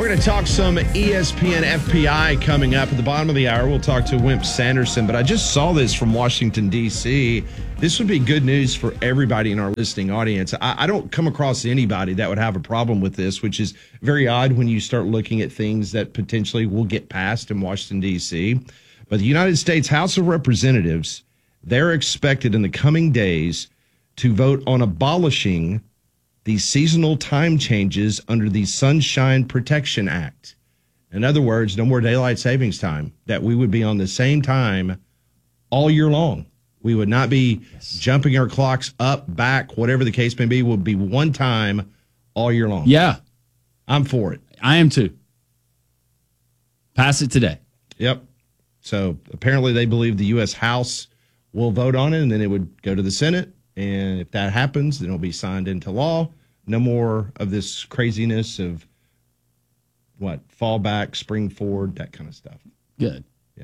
going to talk some ESPN FPI coming up at the bottom of the hour. We'll talk to Wimp Sanderson, but I just saw this from Washington, D.C. This would be good news for everybody in our listening audience. I don't come across anybody that would have a problem with this, which is very odd when you start looking at things that potentially will get passed in Washington, D.C. But the United States House of Representatives, they're expected in the coming days to vote on abolishing the seasonal time changes under the Sunshine Protection Act. In other words, no more daylight savings time, that we would be on the same time all year long. We would not be jumping our clocks up, back, whatever the case may be. Would be one time all year long. Yeah. I'm for it. I am too. Pass it today. Yep. So apparently they believe the U.S. House will vote on it, and then it would go to the Senate. And if that happens, then it'll be signed into law. No more of this craziness of fall back, spring forward, that kind of stuff. Good. Yeah.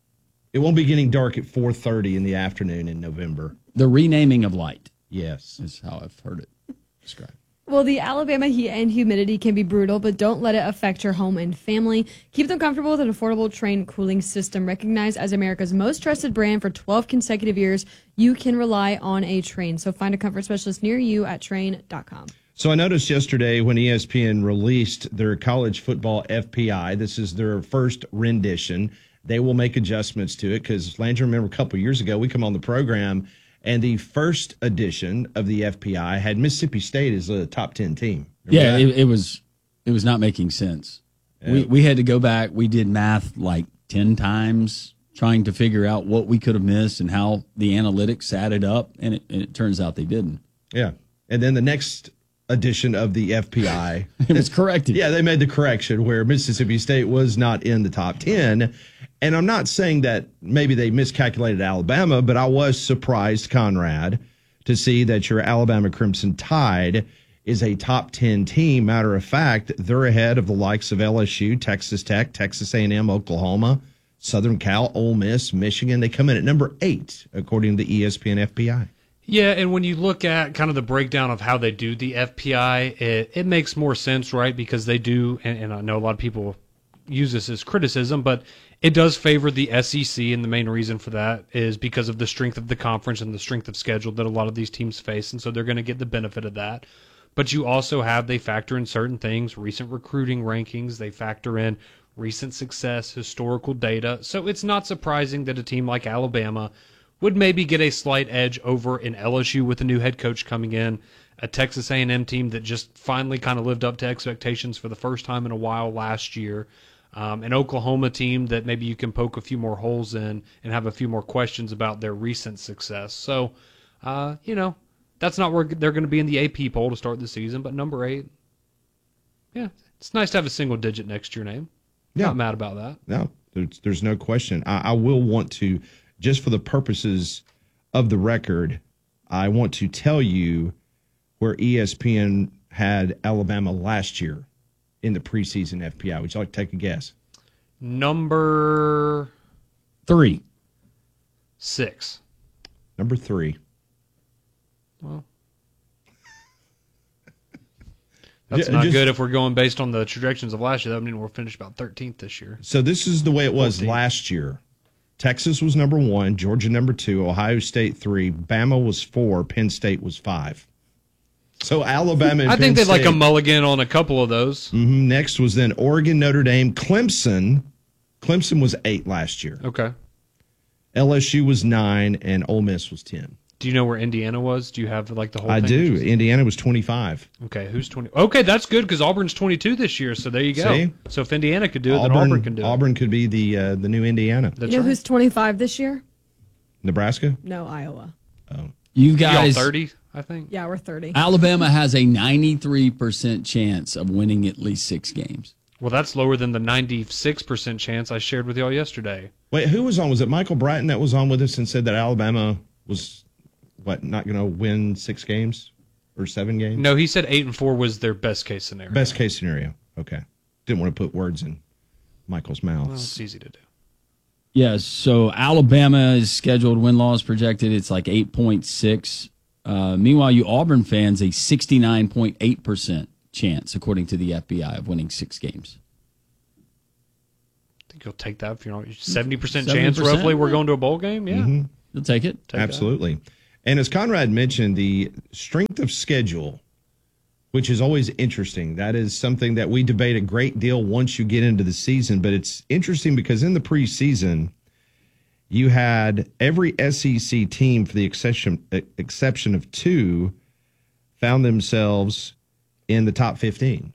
It won't be getting dark at 4:30 in the afternoon in November. The renaming of light. Yes. Is how I've heard it described. Well, the Alabama heat and humidity can be brutal, but don't let it affect your home and family. Keep them comfortable with an affordable Trane cooling system. Recognized as America's most trusted brand for 12 consecutive years, you can rely on a Trane. So find a comfort specialist near you at Trane.com. So I noticed yesterday when ESPN released their college football FPI, this is their first rendition. They will make adjustments to it because, Landry, remember a couple of years ago, we come on the program and the first edition of the FPI had Mississippi State as a top 10 team. Remember it was not making sense. Yeah. We had to go back. We did math like 10 times trying to figure out what we could have missed and how the analytics added up, and it turns out they didn't. Yeah. And then the next edition of the FPI, it was corrected. Yeah, they made the correction where Mississippi State was not in the top 10. And I'm not saying that maybe they miscalculated Alabama, but I was surprised, Conrad, to see that your Alabama Crimson Tide is a top 10 team. Matter of fact, they're ahead of the likes of LSU, Texas Tech, Texas A&M, Oklahoma, Southern Cal, Ole Miss, Michigan. They come in at number 8, according to the ESPN FPI. Yeah, and when you look at kind of the breakdown of how they do the FPI, it makes more sense, right? Because they do, and I know a lot of people use this as criticism, but it does favor the SEC, and the main reason for that is because of the strength of the conference and the strength of schedule that a lot of these teams face, and so they're going to get the benefit of that. But you also they factor in certain things, recent recruiting rankings, they factor in recent success, historical data, so it's not surprising that a team like Alabama would maybe get a slight edge over an LSU with a new head coach coming in, a Texas A&M team that just finally kind of lived up to expectations for the first time in a while last year, an Oklahoma team that maybe you can poke a few more holes in and have a few more questions about their recent success. So, that's not where they're going to be in the AP poll to start the season, but number 8, yeah, it's nice to have a single digit next to your name. Yeah. Not mad about that. No, there's no question. I will want to, just for the purposes of the record, I want to tell you where ESPN had Alabama last year in the preseason FPI. Would you like to take a guess? Number 3. 6. Number 3. Well, that's not good if we're going based on the projections of last year. That means we'll finish about 13th this year. So this is the way it was 14th. Last year. Texas was number 1, Georgia number 2, Ohio State 3, Bama was 4, Penn State was 5. So Alabama and I think Penn they'd like a State. mulligan on a couple of those. Mm-hmm. Next was then Oregon, Notre Dame, Clemson. Clemson was 8 last year. Okay. LSU was 9, and Ole Miss was 10. Do you know where Indiana was? Do you have like the whole I thing? do. Indiana was 25. Okay, who's 20? Okay, that's good because Auburn's 22 this year, so there you go. See? So if Indiana could do it, then Auburn can do it. Auburn could be the new Indiana. You know who's 25 this year? Nebraska? No, Iowa. Oh. You guys, y'all 30, I think. Yeah, we're 30. Alabama has a 93% chance of winning at least 6 games. Well, that's lower than the 96% chance I shared with y'all yesterday. Wait, who was on? Was it Michael Bratton that was on with us and said that Alabama was, not going to win 6 games or 7 games? No, he said 8-4 was their best case scenario. Best case scenario. Okay. Didn't want to put words in Michael's mouth. Well, it's easy to do. Yeah, so Alabama's scheduled win-loss projected, it's like 8.6. Meanwhile, you Auburn fans, a 69.8% chance, according to the FBI, of winning 6 games. think you'll take that. 70% chance, roughly, we're going to a bowl game. Yeah, You'll take it. Absolutely. And as Conrad mentioned, the strength of schedule, which is always interesting. That is something that we debate a great deal once you get into the season. But it's interesting because in the preseason, you had every SEC team, for the exception of 2, found themselves in the top 15.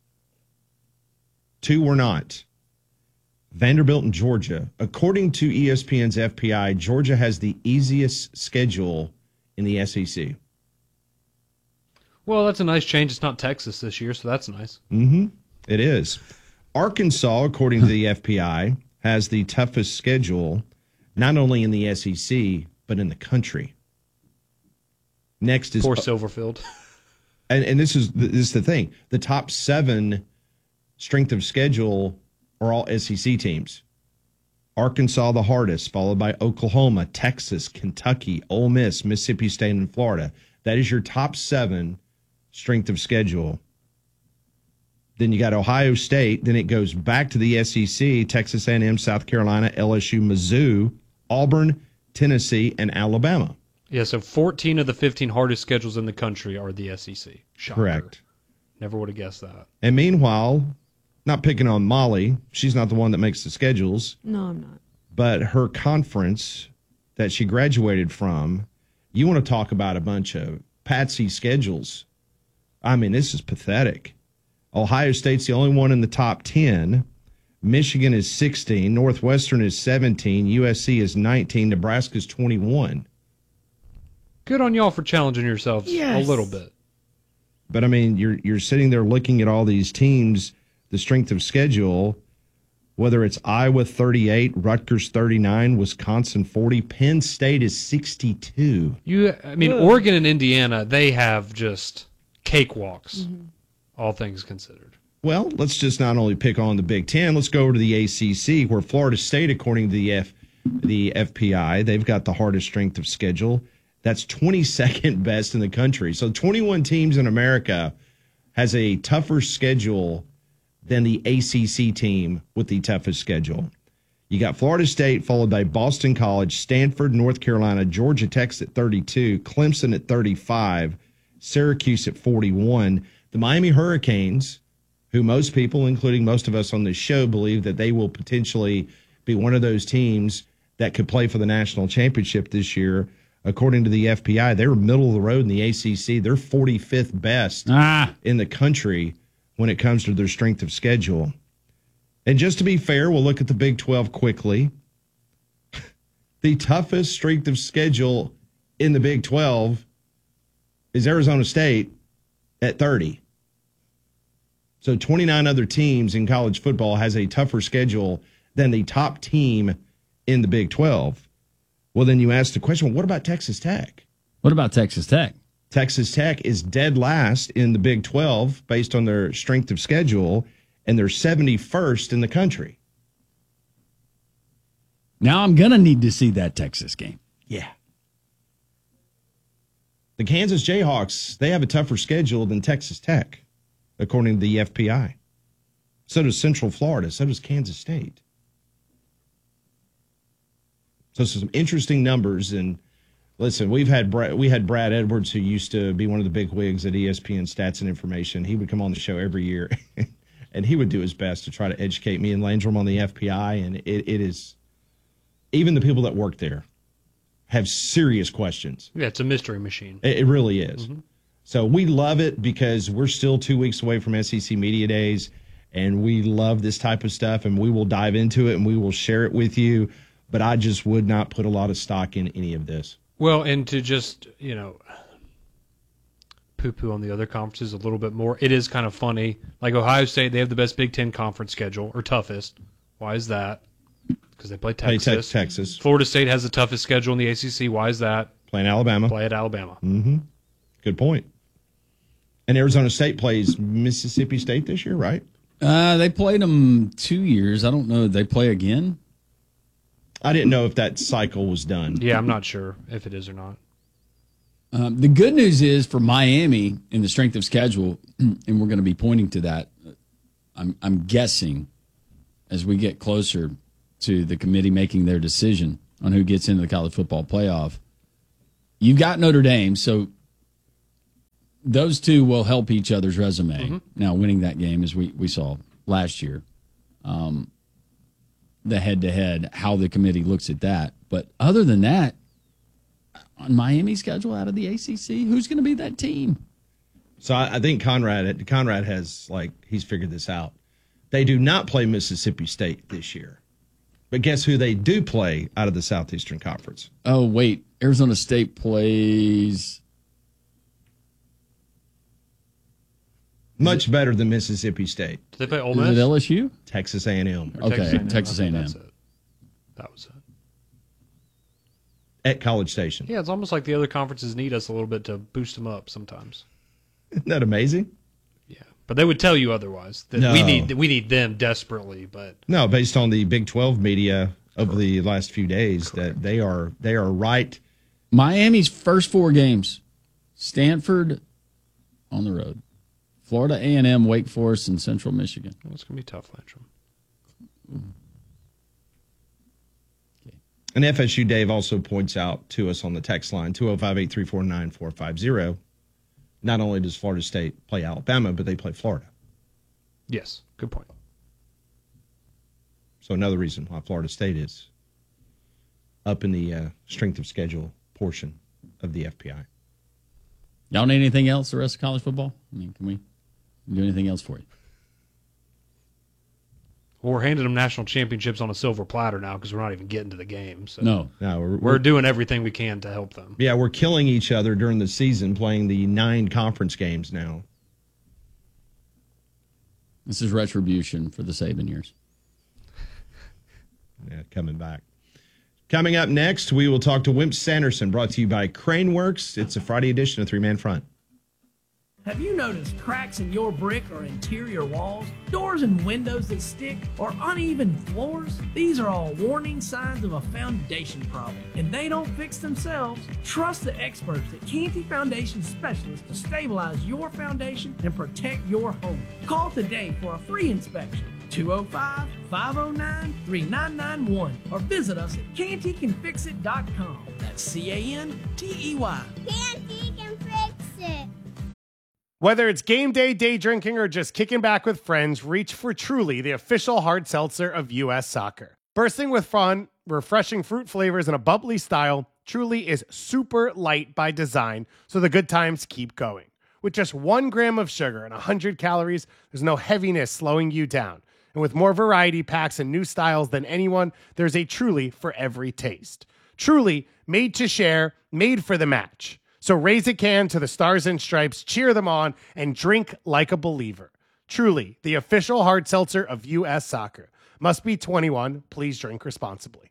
2 were not. Vanderbilt and Georgia. According to ESPN's FPI, Georgia has the easiest schedule in the SEC. Well, that's a nice change. It's not Texas this year, so that's nice. It is. Arkansas, according to the FPI, has the toughest schedule, not only in the SEC, but in the country. Next is poor Silverfield. And this is the thing. The top 7 strength of schedule are all SEC teams. Arkansas the hardest, followed by Oklahoma, Texas, Kentucky, Ole Miss, Mississippi State, and Florida. That is your top 7 strength of schedule. Then you got Ohio State. Then it goes back to the SEC, Texas A&M, South Carolina, LSU, Mizzou, Auburn, Tennessee, and Alabama. Yeah, so 14 of the 15 hardest schedules in the country are the SEC. Shocker. Correct. Never would have guessed that. And meanwhile, not picking on Molly, she's not the one that makes the schedules. No, I'm not. But her conference that she graduated from, you want to talk about a bunch of patsy schedules. I mean, this is pathetic. Ohio State's the only one in the top 10. Michigan is 16. Northwestern is 17. USC is 19. Nebraska is 21. Good on y'all for challenging yourselves a little bit. But, I mean, you're sitting there looking at all these teams, the strength of schedule, whether it's Iowa 38, Rutgers 39, Wisconsin 40, Penn State is 62. Oregon and Indiana, they have just cakewalks, all things considered. Well, let's just not only pick on the Big Ten, let's go over to the ACC, where Florida State, according to the FPI, they've got the hardest strength of schedule. That's 22nd best in the country. So 21 teams in America has a tougher schedule than the ACC team with the toughest schedule. You got Florida State, followed by Boston College, Stanford, North Carolina, Georgia Tech at 32, Clemson at 35, Syracuse at 41. The Miami Hurricanes, who most people, including most of us on this show, believe that they will potentially be one of those teams that could play for the national championship this year. According to the FPI, they're middle of the road in the ACC. They're 45th best in the country when it comes to their strength of schedule. And just to be fair, we'll look at the Big 12 quickly. The toughest strength of schedule in the Big 12 is Arizona State at 30. So 29 other teams in college football has a tougher schedule than the top team in the Big 12. Well, then you ask the question, well, what about Texas Tech? What about Texas Tech? Texas Tech is dead last in the Big 12 based on their strength of schedule, and they're 71st in the country. Now I'm going to need to see that Texas game. Yeah. The Kansas Jayhawks, they have a tougher schedule than Texas Tech, according to the FPI. So does Central Florida. So does Kansas State. So some interesting numbers. And listen, we had Brad Edwards, who used to be one of the big wigs at ESPN Stats and Information. He would come on the show every year, and he would do his best to try to educate me and Landrum on the FPI. And it is, even the people that work there have serious questions. Yeah, it's a mystery machine. It really is. Mm-hmm. So we love it because we're still 2 weeks away from SEC Media Days, and we love this type of stuff, and we will dive into it, and we will share it with you. But I just would not put a lot of stock in any of this. Well, and to just, poo-poo on the other conferences a little bit more, it is kind of funny. Like Ohio State, they have the best Big Ten conference schedule, or toughest. Why is that? Because they play Texas. Texas. Florida State has the toughest schedule in the ACC. Why is that? Playing Alabama. Play at Alabama. Mm-hmm. Good point. And Arizona State plays Mississippi State this year, right? They played them 2 years. I don't know. They play again? I didn't know if that cycle was done. Yeah, I'm not sure if it is or not. The good news is for Miami in the strength of schedule, and we're going to be pointing to that, I'm guessing, as we get closer to the committee making their decision on who gets into the college football playoff. You've got Notre Dame, so those two will help each other's resume. Mm-hmm. Now, winning that game, as we saw last year, the head-to-head, how the committee looks at that. But other than that, on Miami's schedule out of the ACC, who's going to be that team? So I think Conrad has, he's figured this out. They do not play Mississippi State this year. But guess who they do play out of the Southeastern Conference? Oh, wait. Arizona State plays... Much better than Mississippi State. Do they play Ole Miss? Is it LSU? Texas A&M. Okay, Texas A&M. That was it. At College Station. Yeah, it's almost like the other conferences need us a little bit to boost them up sometimes. Isn't that amazing? Yeah, but they would tell you otherwise. That we need them desperately. But no, based on the Big 12 media of the last few days, that they are right. Miami's first 4 games: Stanford on the road, Florida A&M, Wake Forest, and Central Michigan. It's going to be tough, Landrum. Okay. And FSU Dave also points out to us on the text line, 205-834-9450, not only does Florida State play Alabama, but they play Florida. Yes, good point. So another reason why Florida State is up in the strength of schedule portion of the FPI. Y'all need anything else the rest of college football? I mean, can we do anything else for you? Well, we're handing them national championships on a silver platter now because we're not even getting to the game. So No, we're doing everything we can to help them. Yeah, we're killing each other during the season playing the 9 conference games now. This is retribution for the Saban years. Yeah, coming back. Coming up next, we will talk to Wimp Sanderson, brought to you by Craneworks. It's a Friday edition of 3-Man Front. Have you noticed cracks in your brick or interior walls, doors and windows that stick, or uneven floors? These are all warning signs of a foundation problem, and they don't fix themselves. Trust the experts at Canty Foundation Specialists to stabilize your foundation and protect your home. Call today for a free inspection. 205-509-3991 or visit us at cantycanfixit.com. That's Cantey. Canty can fix it. Whether it's game day, day drinking, or just kicking back with friends, reach for Truly, the official hard seltzer of U.S. Soccer. Bursting with fun, refreshing fruit flavors, and a bubbly style, Truly is super light by design, so the good times keep going. With just 1 gram of sugar and 100 calories, there's no heaviness slowing you down. And with more variety packs and new styles than anyone, there's a Truly for every taste. Truly, made to share, made for the match. So raise a can to the Stars and Stripes, cheer them on, and drink like a believer. Truly, the official hard seltzer of U.S. Soccer. Must be 21. Please drink responsibly.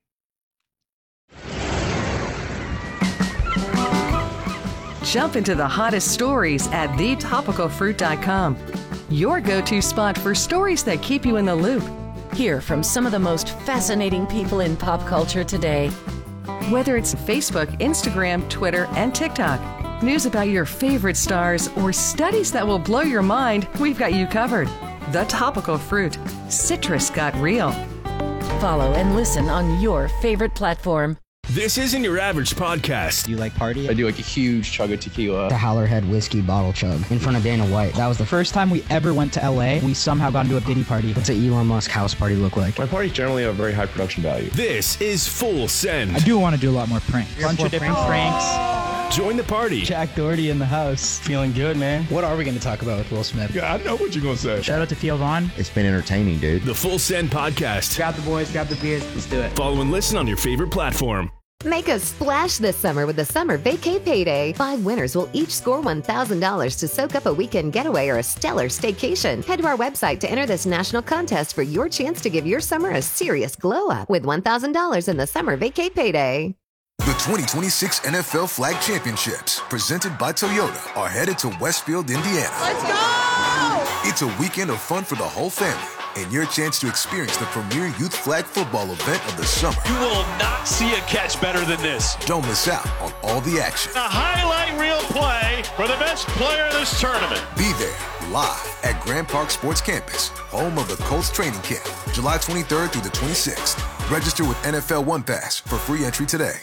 Jump into the hottest stories at thetopicalfruit.com. Your go-to spot for stories that keep you in the loop. Hear from some of the most fascinating people in pop culture today. Whether it's Facebook, Instagram, Twitter, and TikTok, news about your favorite stars, or studies that will blow your mind, we've got you covered. The Topical Fruit. Citrus got real. Follow and listen on your favorite platform. This isn't your average podcast. Do you like party? I do like a huge chug of tequila. The Howlerhead whiskey bottle chug in front of Dana White. That was the first time we ever went to LA. We somehow got into a Diddy party. What's an Elon Musk house party look like? My parties generally have very high production value. This is Full Send. I do want to do a lot more pranks. Bunch of different pranks. Join the party. Jack Doherty in the house. Feeling good, man. What are we going to talk about with Will Smith? Yeah, I know what you're going to say. Shout out to Theo Vaughn. It's been entertaining, dude. The Full Send podcast. Grab the boys, grab the beers. Let's do it. Follow and listen on your favorite platform. Make a splash this summer with the Summer Vacay Payday. 5 winners will each score $1,000 to soak up a weekend getaway or a stellar staycation. Head to our website to enter this national contest for your chance to give your summer a serious glow up with $1,000 in the Summer Vacay Payday. The 2026 NFL Flag Championships, presented by Toyota, are headed to Westfield, Indiana. Let's go! It's a weekend of fun for the whole family. and your chance to experience the premier youth flag football event of the summer. You will not see a catch better than this. Don't miss out on all the action. A highlight reel play for the best player in this tournament. Be there live at Grand Park Sports Campus, home of the Colts training camp, July 23rd through the 26th. Register with NFL One Pass for free entry today.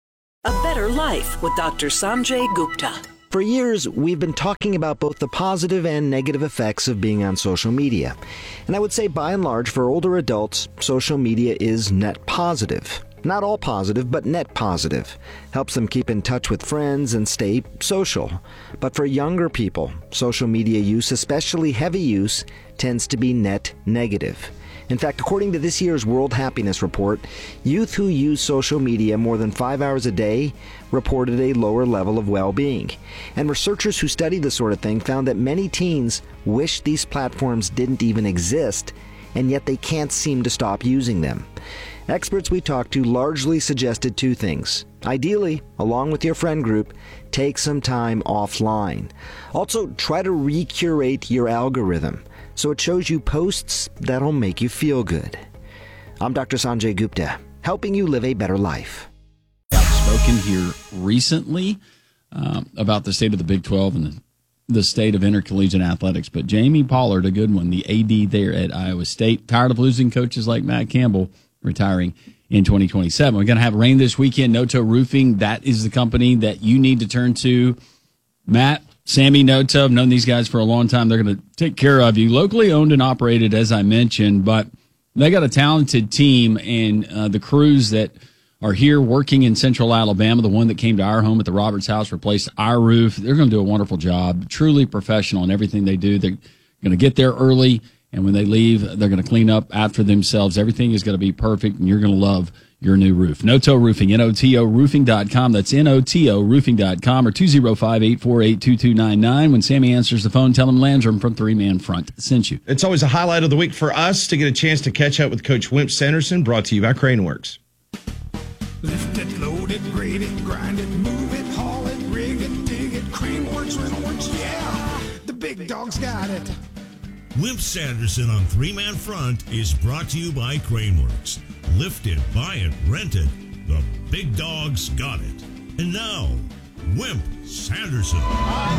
A better life with Dr. Sanjay Gupta. For years, we've been talking about both the positive and negative effects of being on social media. And I would say, by and large, for older adults, social media is net positive. Not all positive, but net positive. Helps them keep in touch with friends and stay social. But for younger people, social media use, especially heavy use, tends to be net negative. In fact, according to this year's World Happiness Report, youth who use social media more than 5 hours a day reported a lower level of well-being. And researchers who study this sort of thing found that many teens wish these platforms didn't even exist, and yet they can't seem to stop using them. Experts we talked to largely suggested two things. Ideally, along with your friend group, take some time offline. Also, try to recurate your algorithm so it shows you posts that'll make you feel good. I'm Dr. Sanjay Gupta, helping you live a better life. I've spoken here recently about the state of the Big 12 and the state of intercollegiate athletics, but Jamie Pollard, a good one, the AD there at Iowa State, tired of losing coaches like Matt Campbell, retiring in 2027. We're going to have rain this weekend. Noto Roofing, that is the company that you need to turn to. Matt, Sammy, Noto, I've known these guys for a long time. They're going to take care of you. Locally owned and operated, as I mentioned, but they got a talented team, and the crews that are here working in Central Alabama, the one that came to our home at the Roberts House, replaced our roof. They're going to do a wonderful job, truly professional in everything they do. They're going to get there early, and when they leave, they're going to clean up after themselves. Everything is going to be perfect, and you're going to love your new roof. Noto Roofing, NOTOroofing.com. That's NOTOroofing.com or 205-848-2299. When Sammy answers the phone, tell him Landrum from Three Man Front sent you. It's always a highlight of the week for us to get a chance to catch up with Coach Wimp Sanderson, brought to you by Craneworks. Lift it, load it, grade it, grind it, move it, haul it, rig it, dig it, Craneworks, Rentalworks, yeah, the big dog's got it. Wimp Sanderson on Three Man Front is brought to you by Craneworks. Lift it, buy it, rent it. The big dog's got it. And now, Wimp Sanderson.